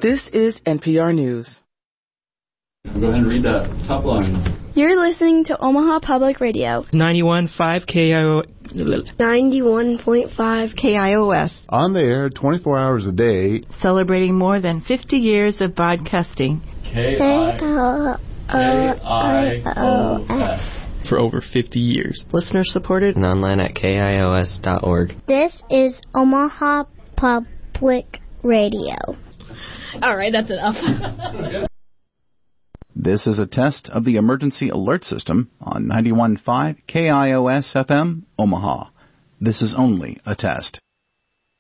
This is NPR News. Go ahead and read that top line. You're listening to Omaha Public Radio. 91.5 KIO. 91.5 KIOS. On the air 24 hours a day. Celebrating more than 50 years of broadcasting. KIOS. For over 50 years. Listener supported and online at KIOS.org. This is Omaha Public Radio. All right, that's enough. This is a test of the emergency alert system on 91.5 KIOS FM, Omaha. This is only a test.